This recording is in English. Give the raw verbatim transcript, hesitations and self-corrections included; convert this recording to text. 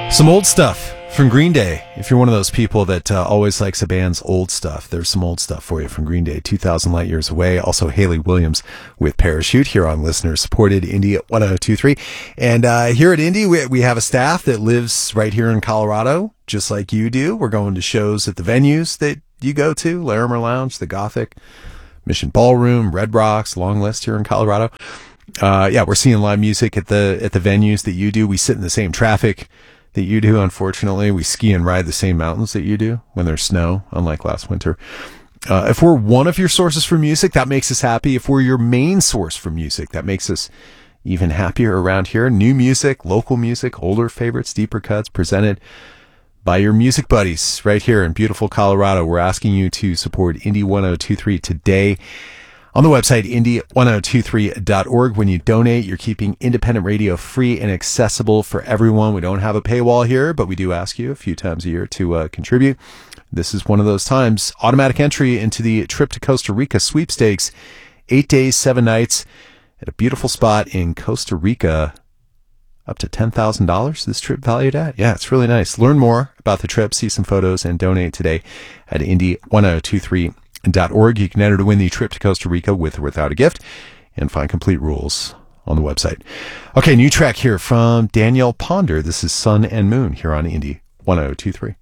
Some old stuff from Green Day. If you're one of those people that uh, always likes a band's old stuff, there's some old stuff for you from Green Day. two thousand Light Years Away. Also Hayley Williams with Parachute here on listener-supported Indie at one oh two three. And uh, here at Indie, we, we have a staff that lives right here in Colorado, just like you do. We're going to shows at the venues that you go to, Larimer Lounge, the Gothic, Mission Ballroom, Red Rocks, long list here in Colorado. Uh, yeah, we're seeing live music at the at the venues that you do. We sit in the same traffic that you do, unfortunately. We ski and ride the same mountains that you do when there's snow, unlike last winter. Uh, if we're one of your sources for music, that makes us happy. If we're your main source for music, that makes us even happier around here. New music, local music, older favorites, deeper cuts, presented by your music buddies right here in beautiful Colorado. We're asking you to support Indie one oh two three today. On the website, indie one oh two three dot org. When you donate, you're keeping independent radio free and accessible for everyone. We don't have a paywall here, but we do ask you a few times a year to uh, contribute. This is one of those times. Automatic entry into the Trip to Costa Rica sweepstakes. Eight days, seven nights at a beautiful spot in Costa Rica. Up to ten thousand dollars this trip valued at. Yeah, it's really nice. Learn more about the trip, see some photos, and donate today at indie one oh two three dot org. You can enter to win the trip to Costa Rica with or without a gift and find complete rules on the website. Okay, new track here from Danielle Ponder. This is Sun and Moon here on Indie one oh two three.